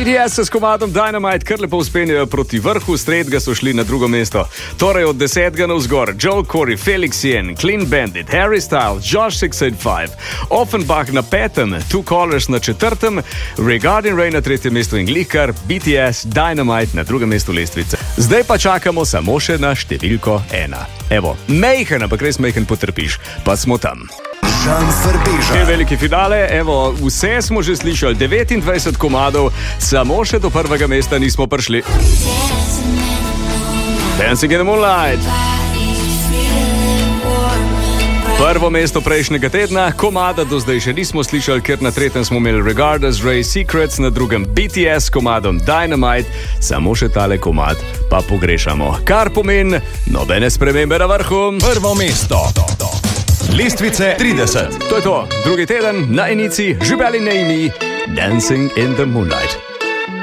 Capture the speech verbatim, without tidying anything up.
B T S s komadom Dynamite kar lepo uspenjajo proti vrhu, s tretjega so šli na drugo mesto. Torej od desetega navzgor: Joel Corey, Felix Jen, Clean Bandit, Harry Styles, Josh six eight five, Offenbach na petem, Two Colors na četrtem, Regarding Rain na tretjem mestu in glihkar B T S Dynamite na drugem mestu lestvice. Zdaj pa čakamo samo še na številko ena. Evo, mejhen, ampak res mejhen potrpiš, pa smo tam. Te veliki finale, evo, vse smo že slišali, devetindvajset komadov, samo še do prvega mesta nismo prišli. Dancing in the Moonlight. Prvo mesto prejšnjega tedna, komada do zdaj še nismo slišali, ker na tretjem smo imeli Regardless, Ray Secrets, na drugem B T S komadom Dynamite, samo še tale komad pa pogrešamo. Kar pomeni nobene spremembe na vrhu. Prvo mesto. Lestvice trideset. To je to, drugi teden na enici Žibeli Naimi, Dancing in the Moonlight.